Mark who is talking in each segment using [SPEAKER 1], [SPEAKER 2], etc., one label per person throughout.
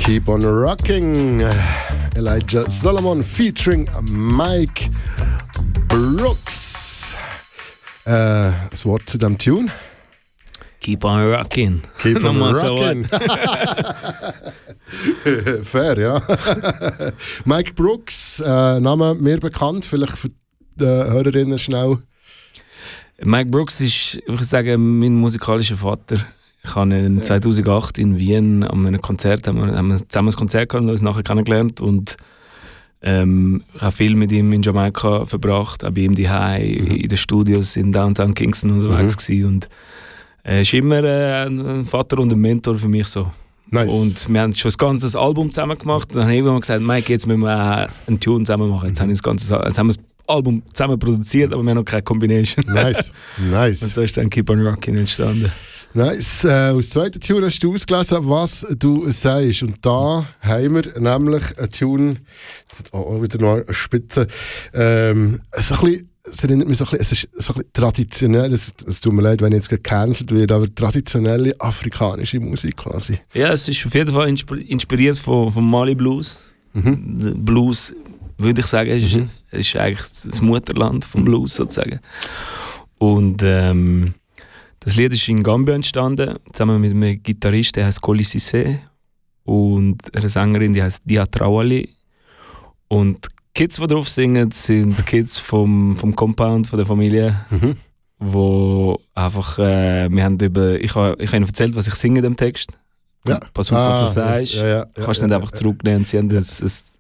[SPEAKER 1] Keep on Rocking. Elijah Solomon featuring Mike Brooks. Das Wort zu dem Tune?
[SPEAKER 2] Keep on rocking.
[SPEAKER 1] Keep on rocking. Fair, ja. Mike Brooks, Name mir bekannt, vielleicht für die Hörerinnen schnell.
[SPEAKER 2] Mike Brooks ist, ich würde sagen, mein musikalischer Vater. Ich habe ihn 2008 in Wien an einem Konzert, haben wir zusammen ein Konzert gehabt und uns nachher kennengelernt. Und ich habe viel mit ihm in Jamaika verbracht, auch bei ihm daheim in den Studios in Downtown Kingston unterwegs gewesen. Und er ist immer ein Vater und ein Mentor für mich so.
[SPEAKER 1] Nice.
[SPEAKER 2] Und wir haben schon das ganze Album zusammen gemacht. Und dann haben wir gesagt, Mike, jetzt müssen wir einen Tune zusammen machen. Jetzt haben wir das Album zusammen produziert, aber wir haben noch keine Combination.
[SPEAKER 1] Nice.
[SPEAKER 2] Und so ist dann Keep on Rocking entstanden.
[SPEAKER 1] Nice. Aus der zweiten Tune hast du ausgelesen, was du sagst. Und da haben wir nämlich einen Tune, das hat auch wieder noch eine Spitze. Es erinnert mich so ein bisschen, es ist so ein bisschen traditionell, es tut mir leid, wenn ich jetzt gecancelt werde, aber traditionelle afrikanische Musik quasi.
[SPEAKER 2] Ja, es ist auf jeden Fall inspiriert vom Mali Blues. Blues, würde ich sagen, ist eigentlich das Mutterland vom Blues sozusagen. Und das Lied ist in Gambia entstanden, zusammen mit einem Gitarrist, der heißt Koli Cissé, und einer Sängerin, die heißt Dia Traoré. Und die Kids, die drauf singen, sind Kids vom Compound, von der Familie, wo einfach, ich habe ihnen erzählt, was ich singe in dem Text.
[SPEAKER 1] Ja.
[SPEAKER 2] Pass auf, was du sagst. Kannst nicht einfach zurücknehmen. Sie haben das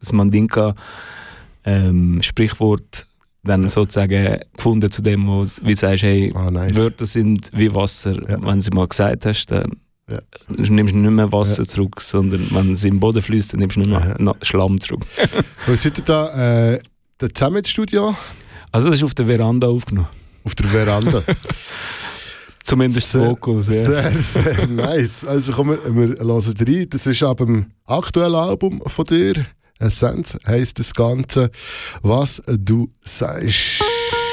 [SPEAKER 2] Mandinka-Sprichwort dann sozusagen gefunden zu dem, wo du sagst, hey, nice. Wörter sind wie Wasser. Wenn du mal gesagt hast, dann nimmst du nicht mehr Wasser zurück, sondern wenn sie im Boden fließt, dann nimmst du nur noch Schlamm zurück.
[SPEAKER 1] Wo seid ihr da zusammen ins Studio?
[SPEAKER 2] Also das ist auf der Veranda aufgenommen.
[SPEAKER 1] Auf der Veranda?
[SPEAKER 2] Zumindest die Vocals,
[SPEAKER 1] ja. Sehr nice. Also komm, wir hören rein. Das ist ab dem aktuellen Album von dir. Essenz heisst das Ganze, was du sagst.